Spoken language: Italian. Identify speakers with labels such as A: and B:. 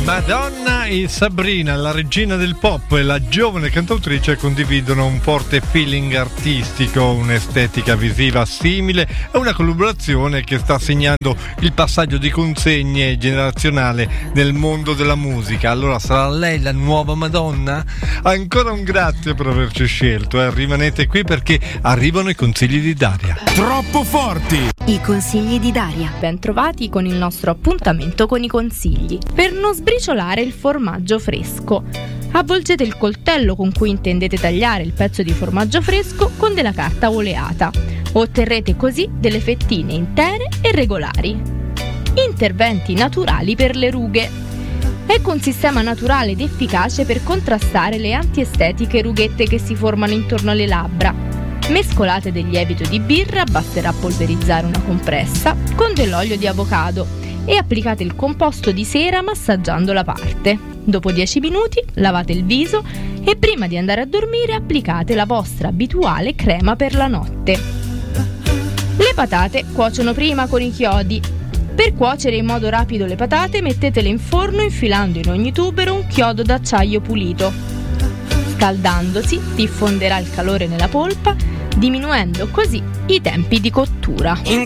A: Madonna e Sabrina, la regina del pop e la giovane cantautrice, condividono un forte feeling artistico, un'estetica visiva simile e una collaborazione che sta segnando il passaggio di consegne generazionale nel mondo della musica. Allora sarà lei la nuova Madonna? Ancora un grazie per averci scelto, rimanete qui perché arrivano i consigli di Daria.
B: Troppo forti!
C: I consigli di Daria.
D: Ben trovati con il nostro appuntamento con i consigli. Per non sbriciolare il formaggio fresco, avvolgete il coltello con cui intendete tagliare il pezzo di formaggio fresco con della carta oleata. Otterrete così delle fettine intere e regolari. Interventi naturali per le rughe. Ecco un sistema naturale ed efficace per contrastare le antiestetiche rughette che si formano intorno alle labbra. Mescolate del lievito di birra, basterà polverizzare una compressa con dell'olio di avocado e applicate il composto di sera massaggiando la parte. Dopo 10 minuti lavate il viso e prima di andare a dormire applicate la vostra abituale crema per la notte. Le patate cuociono prima con i chiodi. Per cuocere in modo rapido le patate mettetele in forno infilando in ogni tubero un chiodo d'acciaio pulito. Scaldandosi diffonderà il calore nella polpa, diminuendo così i tempi di cottura.